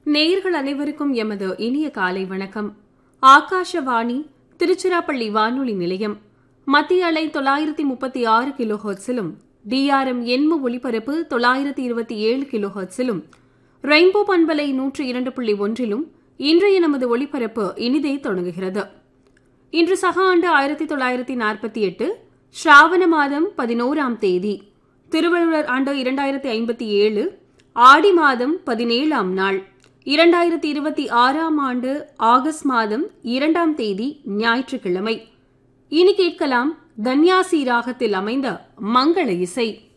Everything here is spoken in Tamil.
நேயர்கள் அனைவருக்கும் எமது இனிய காலை வணக்கம். ஆகாஷவாணி திருச்சிராப்பள்ளி வானொலி நிலையம் மத்திய அலை 936 கிலோஹெர்ட்ஸிலும் டிஆர்எம் எண்ம ஒலிபரப்பு 927 கிலோஹெர்ட்ஸிலும் ரெயின்போ பண்பலை 102.1லும் இன்றைய நமது ஒலிபரப்பு இனிதே தொடங்குகிறது. இன்று சக ஆண்டு 1948 ஸ்ராவண மாதம் 11ஆம் தேதி, திருவள்ளுவர் ஆண்டு 2057 ஆடி மாதம் 17ஆம் நாள், 2026ஆம் ஆண்டு ஆகஸ்ட் மாதம் 2ஆம் தேதி ஞாயிற்றுக்கிழமை. இனி கேட்கலாம் தன்யாசி ராகத்தில் அமைந்த மங்கள இசை.